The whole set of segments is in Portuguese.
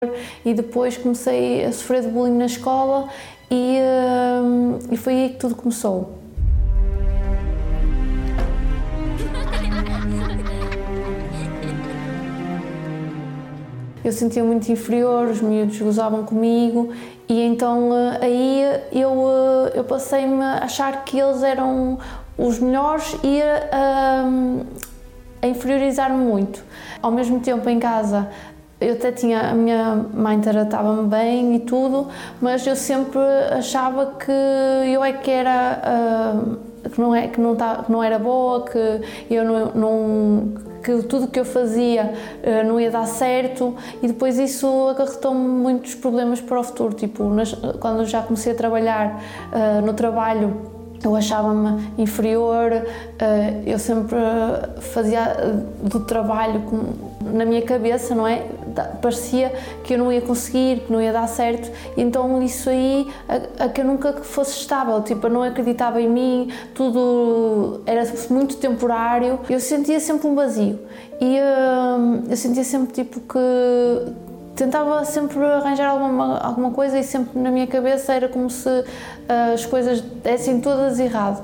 e depois comecei a sofrer de bullying na escola e foi aí que tudo começou. Eu sentia muito inferior, os miúdos gozavam comigo e então aí eu passei-me a achar que eles eram os melhores e a inferiorizar-me muito. Ao mesmo tempo em casa eu até tinha, a minha mãe tratava-me bem e tudo, mas eu sempre achava que eu é que era, que não era boa, que eu que tudo que eu fazia não ia dar certo e depois isso acarretou-me muitos problemas para o futuro, tipo, quando eu já comecei a trabalhar no trabalho, eu achava-me inferior, eu sempre fazia do trabalho na minha cabeça, não é? Parecia que eu não ia conseguir, que não ia dar certo, e então isso aí, a que eu nunca fosse estável, tipo, eu não acreditava em mim, tudo era muito temporário, eu sentia sempre um vazio e eu sentia sempre tipo que tentava sempre arranjar alguma coisa e sempre na minha cabeça era como se as coisas dessem todas errado.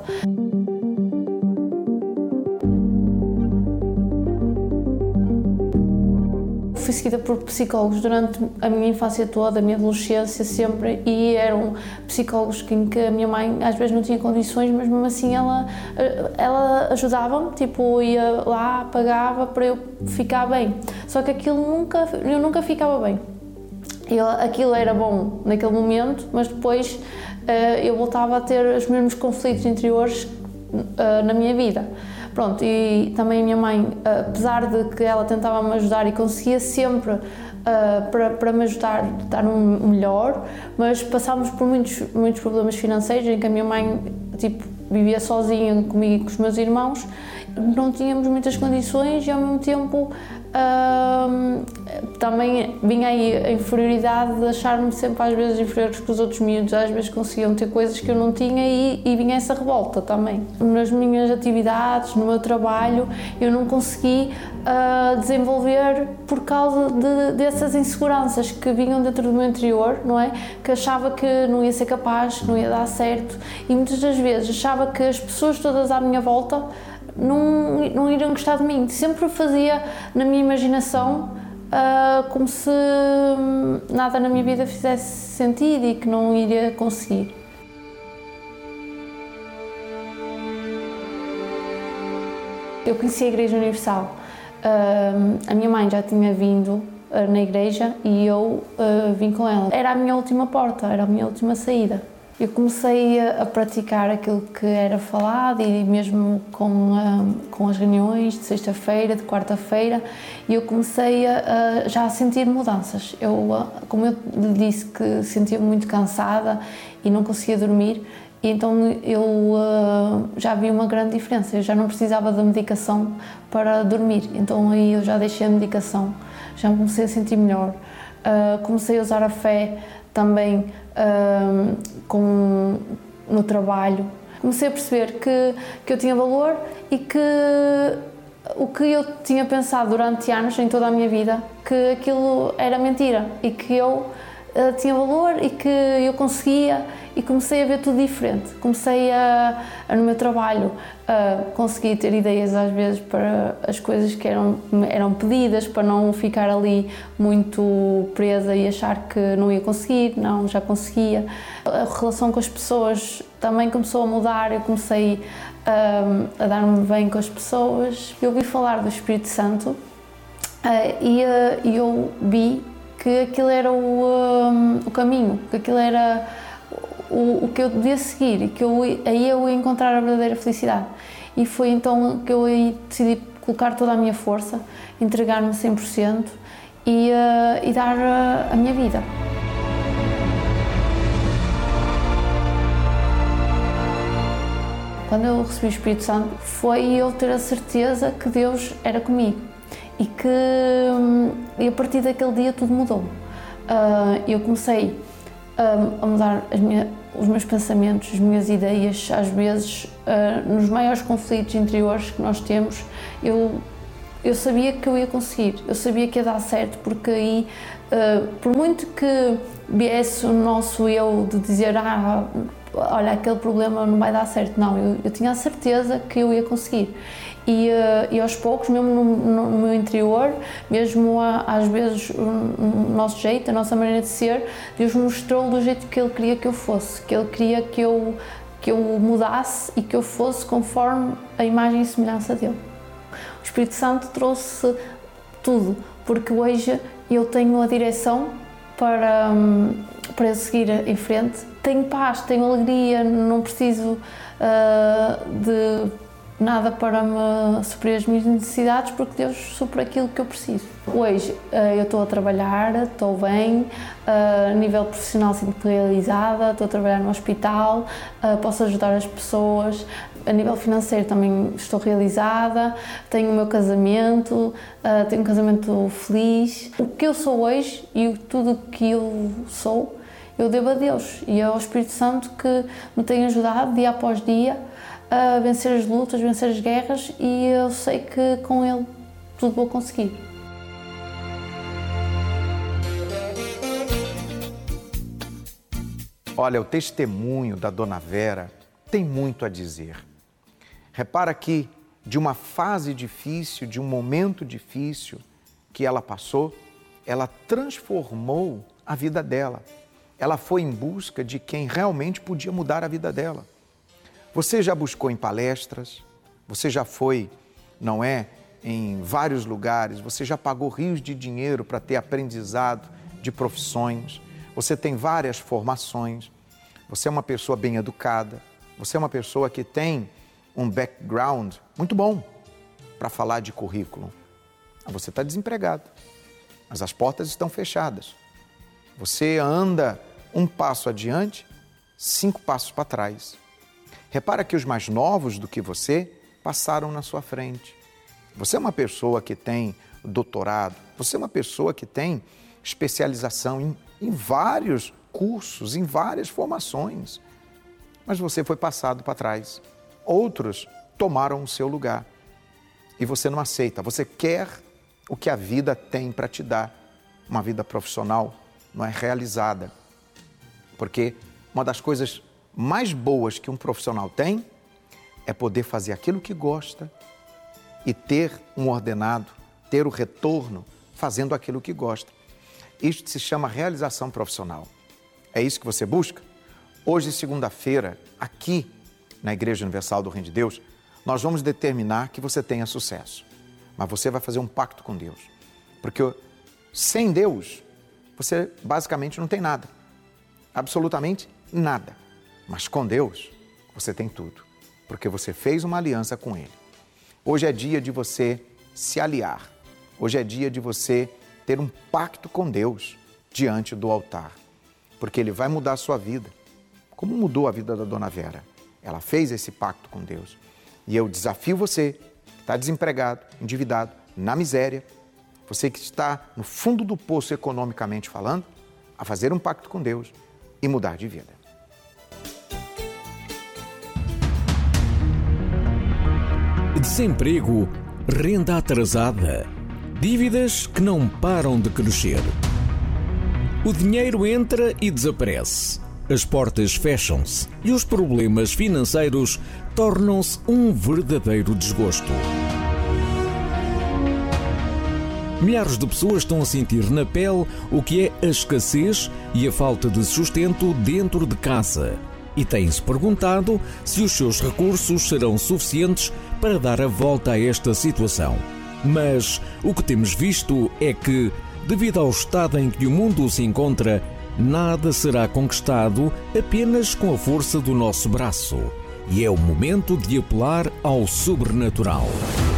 Fui seguida por psicólogos durante a minha infância toda, a minha adolescência sempre, e eram psicólogos em que a minha mãe às vezes não tinha condições, mas mesmo assim ela ajudava-me, tipo, ia lá, pagava para eu ficar bem. Só que eu nunca ficava bem. Aquilo era bom naquele momento, mas depois eu voltava a ter os mesmos conflitos interiores na minha vida. Pronto, e também a minha mãe, apesar de que ela tentava me ajudar e conseguia sempre para me ajudar a estar melhor, mas passámos por muitos problemas financeiros em que a minha mãe tipo, vivia sozinha comigo e com os meus irmãos, não tínhamos muitas condições e ao mesmo tempo também vinha aí a inferioridade de achar-me sempre às vezes inferior que os outros miúdos, às vezes conseguiam ter coisas que eu não tinha e vinha essa revolta também. Nas minhas atividades, no meu trabalho, eu não consegui desenvolver por causa dessas inseguranças que vinham dentro do meu interior, não é? Que achava que não ia ser capaz, que não ia dar certo e muitas das vezes achava que as pessoas todas à minha volta não iriam gostar de mim. Sempre fazia na minha imaginação como se nada na minha vida fizesse sentido e que não iria conseguir. Eu conheci a Igreja Universal. A minha mãe já tinha vindo na igreja e eu vim com ela. Era a minha última porta, era a minha última saída. Eu comecei a praticar aquilo que era falado e mesmo com as reuniões de sexta-feira, de quarta-feira, e eu comecei já a sentir mudanças. Como eu lhe disse que sentia-me muito cansada e não conseguia dormir, e então eu já vi uma grande diferença. Eu já não precisava da medicação para dormir, então aí eu já deixei a medicação, já me comecei a sentir melhor. Comecei a usar a fé também no trabalho. Comecei a perceber que eu tinha valor e que o que eu tinha pensado durante anos, em toda a minha vida, que aquilo era mentira e que eu tinha valor e que eu conseguia, e comecei a ver tudo diferente. Comecei no meu trabalho, consegui ter ideias às vezes para as coisas que eram pedidas, para não ficar ali muito presa e achar que não ia conseguir, não, já conseguia. A relação com as pessoas também começou a mudar, eu comecei a dar-me bem com as pessoas. Eu ouvi falar do Espírito Santo e eu vi que aquilo era o caminho, que aquilo era o que eu devia seguir e que aí eu ia encontrar a verdadeira felicidade. E foi então que eu aí decidi colocar toda a minha força, entregar-me 100% e dar a minha vida. Quando eu recebi o Espírito Santo, foi eu ter a certeza que Deus era comigo e a partir daquele dia tudo mudou. Eu comecei a mudar os meus pensamentos, as minhas ideias. Às vezes, nos maiores conflitos interiores que nós temos, eu sabia que eu ia conseguir, eu sabia que ia dar certo, porque aí Por muito que viesse o nosso eu de dizer, olha, aquele problema não vai dar certo, não, eu tinha a certeza que eu ia conseguir. E aos poucos, mesmo no meu interior, mesmo às vezes o nosso jeito, a nossa maneira de ser, Deus mostrou do jeito que Ele queria que eu fosse, que Ele queria que eu mudasse e que eu fosse conforme a imagem e semelhança dele. O Espírito Santo trouxe tudo, porque hoje eu tenho a direção para seguir em frente. Tenho paz, tenho alegria, não preciso de nada para me suprir as minhas necessidades, porque Deus supre aquilo que eu preciso. Hoje eu estou a trabalhar, estou bem, a nível profissional sinto-me realizada, estou a trabalhar no hospital, posso ajudar as pessoas, a nível financeiro também estou realizada, tenho o meu casamento, tenho um casamento feliz. O que eu sou hoje e tudo o que eu sou, eu devo a Deus e ao Espírito Santo que me tem ajudado dia após dia a vencer as lutas, vencer as guerras, e eu sei que com Ele tudo vou conseguir. Olha, o testemunho da Dona Vera tem muito a dizer. Repara que de uma fase difícil, de um momento difícil que ela passou, ela transformou a vida dela. Ela foi em busca de quem realmente podia mudar a vida dela. Você já buscou em palestras, você já foi, não é, em vários lugares, você já pagou rios de dinheiro para ter aprendizado de profissões, você tem várias formações, você é uma pessoa bem educada, você é uma pessoa que tem um background muito bom para falar de currículo. Você está desempregado, mas as portas estão fechadas. Você anda um passo adiante, 5 passos para trás. Repara que os mais novos do que você passaram na sua frente. Você é uma pessoa que tem doutorado, você é uma pessoa que tem especialização em vários cursos, em várias formações. Mas você foi passado para trás. Outros tomaram o seu lugar. E você não aceita, você quer o que a vida tem para te dar. Uma vida profissional não é realizada. Porque uma das coisas mais boas que um profissional tem é poder fazer aquilo que gosta e ter um ordenado, ter o retorno fazendo aquilo que gosta. Isto se chama realização profissional. É isso que você busca? Hoje, segunda-feira, aqui na Igreja Universal do Reino de Deus, nós vamos determinar que você tenha sucesso. Mas você vai fazer um pacto com Deus. Porque sem Deus, você basicamente não tem nada. Absolutamente nada. Mas com Deus, você tem tudo, porque você fez uma aliança com Ele. Hoje é dia de você se aliar. Hoje é dia de você ter um pacto com Deus diante do altar, porque Ele vai mudar a sua vida, como mudou a vida da Dona Vera. Ela fez esse pacto com Deus. E eu desafio você, que está desempregado, endividado, na miséria, você que está no fundo do poço economicamente falando, a fazer um pacto com Deus e mudar de vida. Desemprego, renda atrasada, dívidas que não param de crescer. O dinheiro entra e desaparece, as portas fecham-se e os problemas financeiros tornam-se um verdadeiro desgosto. Milhares de pessoas estão a sentir na pele o que é a escassez e a falta de sustento dentro de casa. E têm-se perguntado se os seus recursos serão suficientes para dar a volta a esta situação. Mas o que temos visto é que, devido ao estado em que o mundo se encontra, nada será conquistado apenas com a força do nosso braço. E é o momento de apelar ao sobrenatural.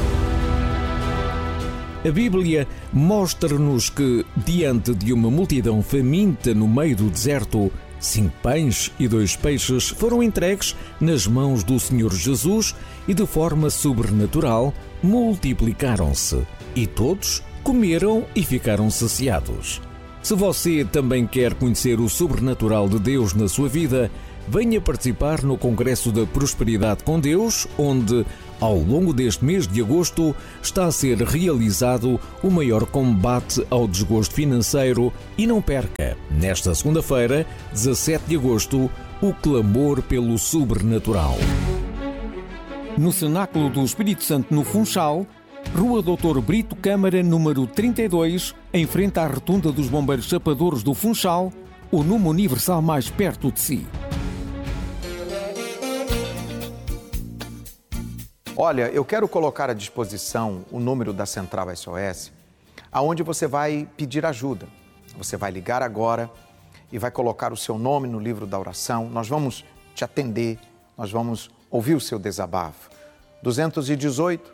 A Bíblia mostra-nos que, diante de uma multidão faminta no meio do deserto, 5 pães e 2 peixes foram entregues nas mãos do Senhor Jesus e, de forma sobrenatural, multiplicaram-se. E todos comeram e ficaram saciados. Se você também quer conhecer o sobrenatural de Deus na sua vida, venha participar no Congresso da Prosperidade com Deus, onde Ao longo deste mês de agosto está a ser realizado o maior combate ao desgosto financeiro e não perca, nesta segunda-feira, 17 de agosto, o clamor pelo sobrenatural. No Cenáculo do Espírito Santo, no Funchal, Rua Doutor Brito Câmara, número 32, em frente à Rotunda dos Bombeiros Chapadores do Funchal, o número universal mais perto de si. Olha, eu quero colocar à disposição o número da Central SOS, aonde você vai pedir ajuda. Você vai ligar agora e vai colocar o seu nome no livro da oração. Nós vamos te atender, nós vamos ouvir o seu desabafo. 218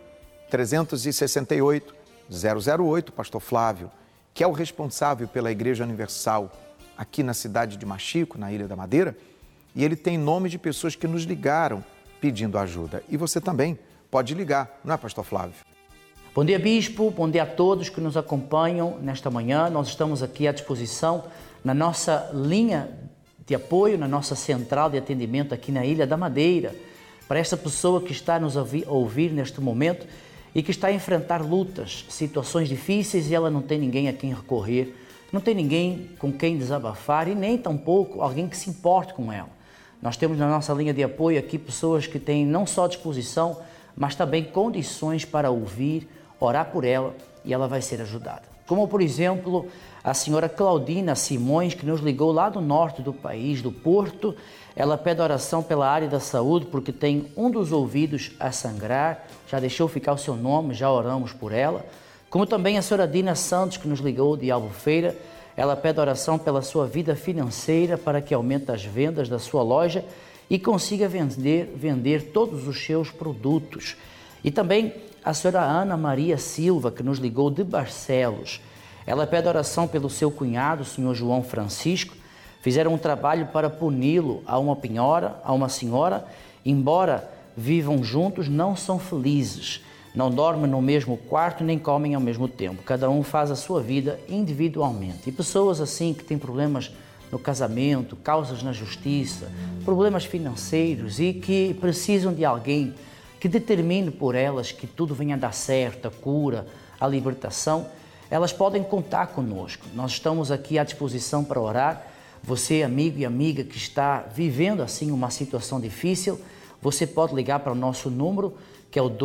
368 008, Pastor Flávio, que é o responsável pela Igreja Universal aqui na cidade de Machico, na Ilha da Madeira, e ele tem nome de pessoas que nos ligaram pedindo ajuda. E você também pode ligar, não é, Pastor Flávio? Bom dia, Bispo. Bom dia a todos que nos acompanham nesta manhã. Nós estamos aqui à disposição na nossa linha de apoio, na nossa central de atendimento aqui na Ilha da Madeira, para esta pessoa que está nos ouvir neste momento e que está a enfrentar lutas, situações difíceis e ela não tem ninguém a quem recorrer, não tem ninguém com quem desabafar e nem tampouco alguém que se importe com ela. Nós temos na nossa linha de apoio aqui pessoas que têm não só disposição, mas também condições para ouvir, orar por ela e ela vai ser ajudada. Como, por exemplo, a senhora Claudina Simões, que nos ligou lá do norte do país, do Porto. Ela pede oração pela área da saúde porque tem um dos ouvidos a sangrar. Já deixou ficar o seu nome, já oramos por ela. Como também a senhora Dina Santos, que nos ligou de Albufeira. Ela pede oração pela sua vida financeira para que aumente as vendas da sua loja e consiga vender todos os seus produtos. E também a senhora Ana Maria Silva, que nos ligou de Barcelos. Ela pede oração pelo seu cunhado, o senhor João Francisco. Fizeram um trabalho para puni-lo a uma senhora, embora vivam juntos, não são felizes. Não dormem no mesmo quarto nem comem ao mesmo tempo. Cada um faz a sua vida individualmente. E pessoas assim que têm problemas no casamento, causas na justiça, problemas financeiros e que precisam de alguém que determine por elas que tudo venha a dar certo, a cura, a libertação, elas podem contar conosco. Nós estamos aqui à disposição para orar. Você, amigo e amiga que está vivendo assim uma situação difícil, você pode ligar para o nosso número, que é o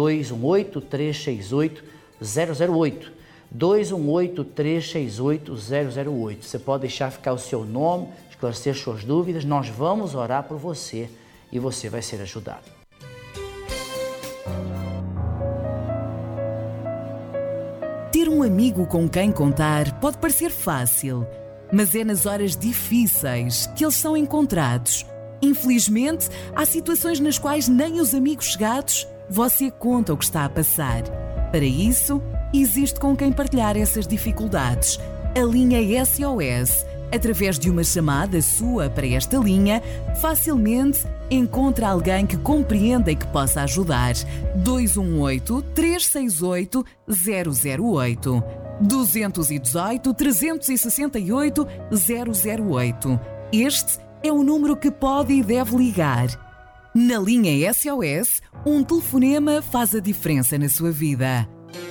218-368-008. 218-368-008. Você pode deixar ficar o seu nome, esclarecer suas dúvidas. Nós vamos orar por você e você vai ser ajudado. Ter um amigo com quem contar pode parecer fácil, mas é nas horas difíceis que eles são encontrados. Infelizmente, há situações nas quais nem os amigos chegados você conta o que está a passar. Para isso, existe com quem partilhar essas dificuldades. A linha SOS, através de uma chamada sua para esta linha, facilmente encontra alguém que compreenda e que possa ajudar. 218-368-008. 218-368-008. Este é o número que pode e deve ligar. Na linha SOS, um telefonema faz a diferença na sua vida.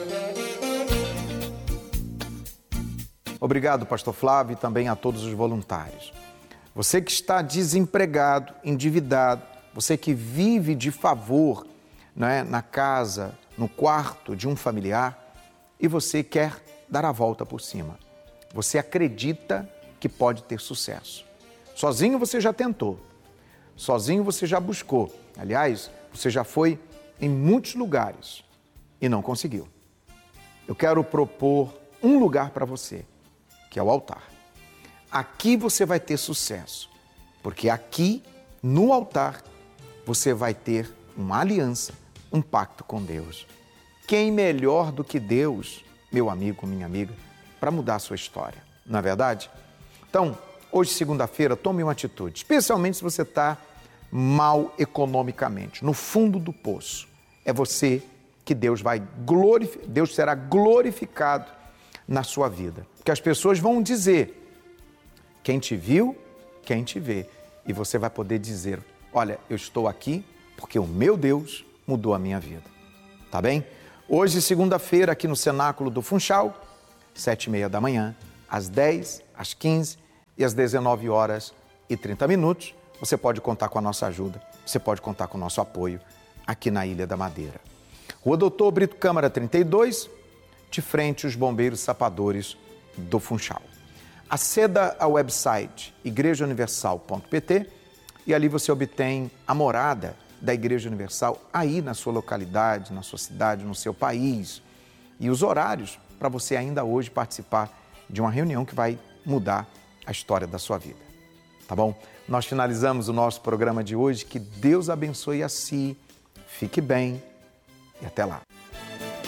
Obrigado, Pastor Flávio, e também a todos os voluntários. Você que está desempregado, endividado, você que vive de favor, né, na casa, no quarto de um familiar, e você quer dar a volta por cima. Você acredita que pode ter sucesso. Sozinho você já tentou, sozinho você já buscou. Aliás, você já foi em muitos lugares e não conseguiu. Eu quero propor um lugar para você, que é o altar. Aqui você vai ter sucesso, porque aqui, no altar, você vai ter uma aliança, um pacto com Deus. Quem melhor do que Deus, meu amigo, minha amiga, para mudar a sua história, não é verdade? Então, hoje, segunda-feira, tome uma atitude, especialmente se você está mal economicamente, no fundo do poço. É você que Deus será glorificado na sua vida. Porque as pessoas vão dizer, quem te viu, quem te vê. E você vai poder dizer, olha, eu estou aqui porque o meu Deus mudou a minha vida. tá bem? Hoje, segunda-feira, aqui no Cenáculo do Funchal, 7h30 da manhã, às 10, às 15 e às 19h30, você pode contar com a nossa ajuda, você pode contar com o nosso apoio aqui na Ilha da Madeira. Rua Doutor Brito Câmara 32, de frente aos Bombeiros Sapadores do Funchal. Aceda ao website igrejauniversal.pt e ali você obtém a morada da Igreja Universal aí na sua localidade, na sua cidade, no seu país. E os horários para você ainda hoje participar de uma reunião que vai mudar a história da sua vida. Tá bom? Nós finalizamos o nosso programa de hoje. Que Deus abençoe a si. Fique bem e até lá.